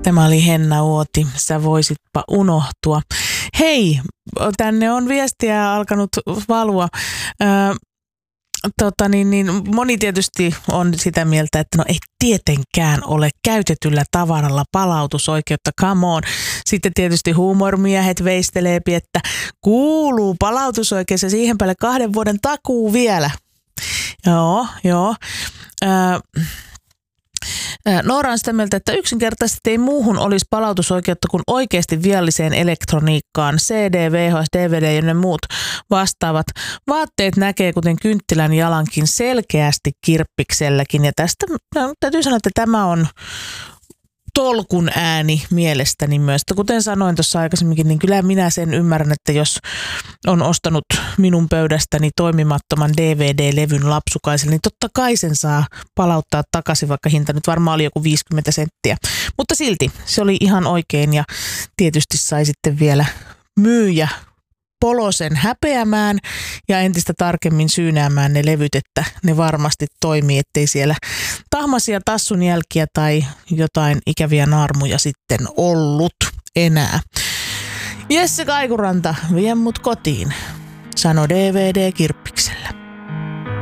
Tämä oli Henna Uoti, sä voisitpa unohtua. Hei, tänne on viestiä alkanut valua. Moni tietysti on sitä mieltä, että no ei tietenkään ole käytetyllä tavaralla palautusoikeutta, come on. Sitten tietysti huumormiehet veisteleepi, että kuuluu palautusoikeus ja siihen päälle 2 vuoden takuu vielä. Joo. Noora on sitä mieltä, että yksinkertaisesti ei muuhun olisi palautusoikeutta kuin oikeasti vialliseen elektroniikkaan. CD, VHS, DVD ja ne muut vastaavat. Vaatteet näkee kuten kynttilän jalankin selkeästi kirppikselläkin. Ja tästä täytyy sanoa, että tämä on tolkun ääni mielestäni myös. Kuten sanoin tuossa aikaisemminkin, niin kyllä minä sen ymmärrän, että jos on ostanut minun pöydästäni toimimattoman DVD-levyn lapsukaiselle, niin totta kai sen saa palauttaa takaisin, vaikka hinta nyt varmaan oli joku 50 senttiä. Mutta silti se oli ihan oikein ja tietysti sai sitten vielä myyjä polosen häpeämään ja entistä tarkemmin syynäämään ne levyt, että ne varmasti toimii, ettei siellä tahmaisia tassun jälkiä tai jotain ikäviä naarmuja sitten ollut enää. Jesse Kaikuranta, vie mut kotiin, sano DVD-kirppi.